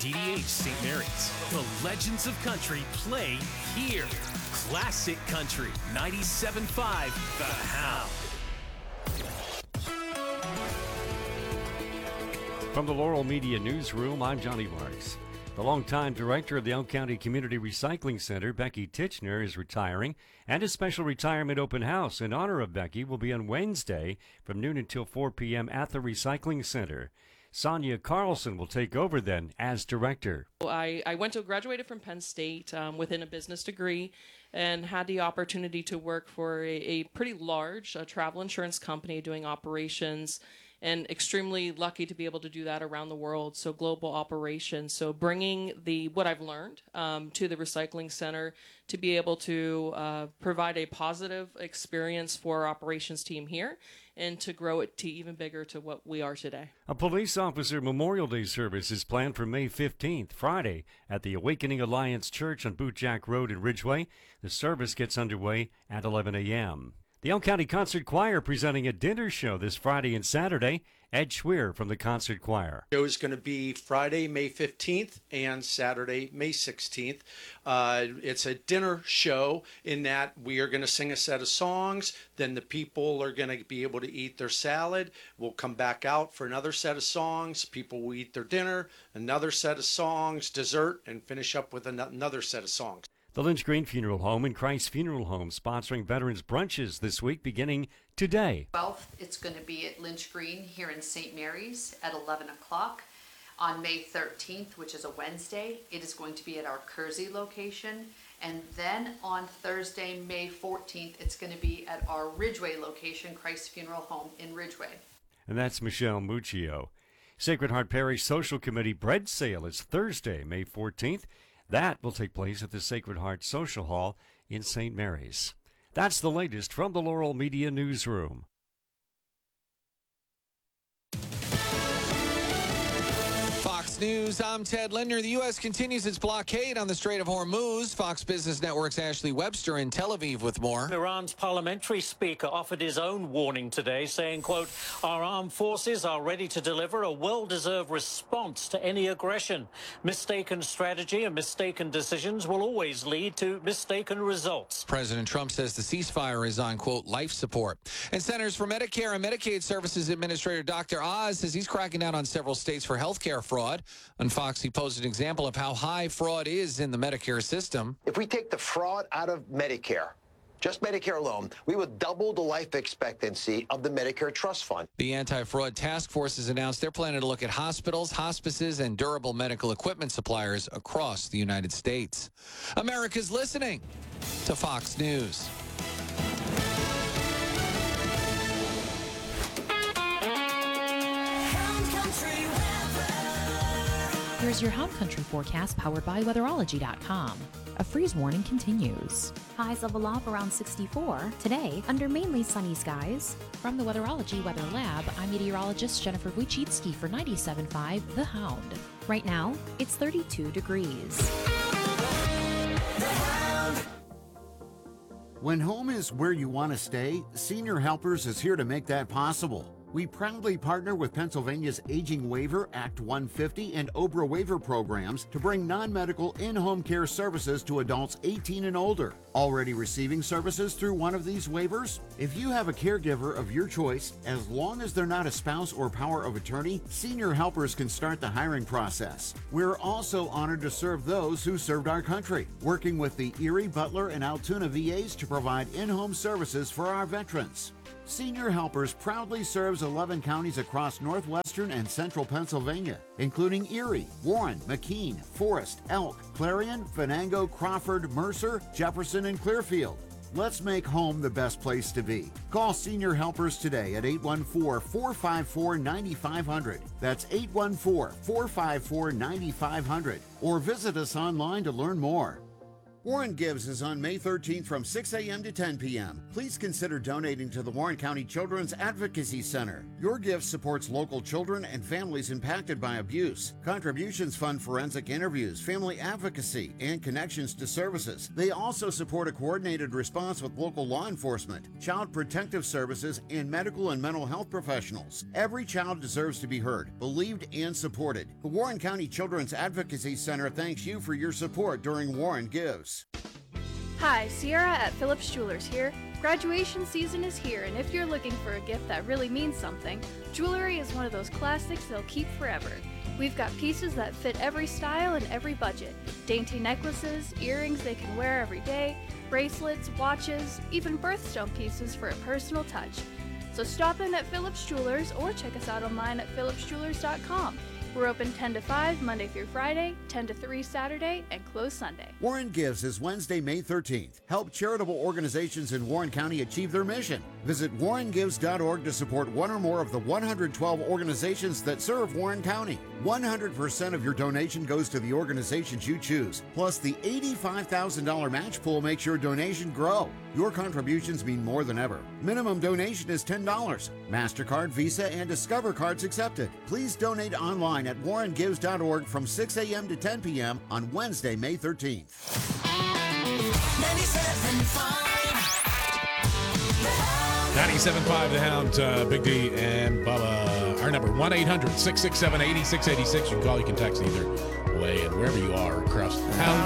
DDH St. Mary's. The legends of country play here. Classic Country 97.5 The Hound. From the Laurel Media Newsroom, I'm Johnny Marks. The longtime director of the Elk County Community Recycling Center, Becky Titchener, is retiring, and a special retirement open house in honor of Becky will be on Wednesday from noon until 4 p.m. at the Recycling Center. Sonia Carlson will take over then as director. I graduated from Penn State within a business degree and had the opportunity to work for a pretty large travel insurance company doing operations, and extremely lucky to be able to do that around the world. So global operations. So bringing what I've learned to the recycling center to be able to provide a positive experience for our operations team here and to grow it to even bigger to what we are today. A police officer Memorial Day service is planned for May 15th, Friday, at the Awakening Alliance Church on Boot Jack Road in Ridgeway. The service gets underway at 11 a.m. The Elk County Concert Choir presenting a dinner show this Friday and Saturday. Ed Schweer from the Concert Choir. The show is going to be Friday, May 15th and Saturday, May 16th. It's a dinner show in that we are going to sing a set of songs. Then the people are going to be able to eat their salad. We'll come back out for another set of songs. People will eat their dinner, another set of songs, dessert, and finish up with another set of songs. The Lynch Green Funeral Home and Christ Funeral Home sponsoring Veterans Brunches this week beginning today. 12th, it's going to be at Lynch Green here in St. Mary's at 11 o'clock. On May 13th, which is a Wednesday, it is going to be at our Kersey location. And then on Thursday, May 14th, it's going to be at our Ridgeway location, Christ Funeral Home in Ridgeway. And that's Michelle Muccio. Sacred Heart Parish Social Committee bread sale is Thursday, May 14th. That will take place at the Sacred Heart Social Hall in St. Mary's. That's the latest from the Laurel Media Newsroom. Fox News, I'm Ted Lindner. The U.S. continues its blockade on the Strait of Hormuz. Fox Business Network's Ashley Webster in Tel Aviv with more. Iran's parliamentary speaker offered his own warning today, saying, quote, "Our armed forces are ready to deliver a well-deserved response to any aggression. Mistaken strategy and mistaken decisions will always lead to mistaken results." President Trump says the ceasefire is on, quote, life support. And Centers for Medicare and Medicaid Services Administrator Dr. Oz says he's cracking down on several states for health care fraud. On Fox, he posed an example of how high fraud is in the Medicare system. If we take the fraud out of Medicare, just Medicare alone, we would double the life expectancy of the Medicare Trust Fund. The Anti-Fraud Task Force has announced they're planning to look at hospitals, hospices, and durable medical equipment suppliers across the United States. America's listening to Fox News. Here's your Hound Country forecast powered by Weatherology.com. A freeze warning continues. Highs level off around 64. Today, under mainly sunny skies. From the Weatherology Weather Lab, I'm meteorologist Jennifer Wojcicki for 97.5 The Hound. Right now, it's 32 degrees. When home is where you want to stay, Senior Helpers is here to make that possible. We proudly partner with Pennsylvania's Aging Waiver, Act 150, and OBRA waiver programs to bring non-medical in-home care services to adults 18 and older. Already receiving services through one of these waivers? If you have a caregiver of your choice, as long as they're not a spouse or power of attorney, Senior Helpers can start the hiring process. We're also honored to serve those who served our country, working with the Erie, Butler, and Altoona VAs to provide in-home services for our veterans. Senior Helpers proudly serves 11 counties across northwestern and central Pennsylvania, including Erie, Warren, McKean, Forest, Elk, Clarion, Venango, Crawford, Mercer, Jefferson, and Clearfield. Let's make home the best place to be. Call Senior Helpers today at 814-454-9500. That's 814-454-9500. Or visit us online to learn more. Warren Gives is on May 13th from 6 a.m. to 10 p.m. Please consider donating to the Warren County Children's Advocacy Center. Your gift supports local children and families impacted by abuse. Contributions fund forensic interviews, family advocacy, and connections to services. They also support a coordinated response with local law enforcement, child protective services, and medical and mental health professionals. Every child deserves to be heard, believed, and supported. The Warren County Children's Advocacy Center thanks you for your support during Warren Gives. Hi, Sierra at Phillips Jewelers here. Graduation season is here, and if you're looking for a gift that really means something, jewelry is one of those classics they'll keep forever. We've got pieces that fit every style and every budget. Dainty necklaces, earrings they can wear every day, bracelets, watches, even birthstone pieces for a personal touch. So stop in at Phillips Jewelers or check us out online at phillipsjewelers.com. We're open 10 to 5 Monday through Friday, 10 to 3 Saturday, and closed Sunday. Warren Gives is Wednesday, May 13th. Help charitable organizations in Warren County achieve their mission. Visit warrengives.org to support one or more of the 112 organizations that serve Warren County. 100% of your donation goes to the organizations you choose. Plus, the $85,000 match pool makes your donation grow. Your contributions mean more than ever. Minimum donation is $10. MasterCard, Visa, and Discover cards accepted. Please donate online at warrengives.org from 6 a.m. to 10 p.m. on Wednesday, May 13th. 97.5 The Hound, Big D and Bubba. Our number, 1-800-667-8686. You can call, you can text either way, and wherever you are across the Hound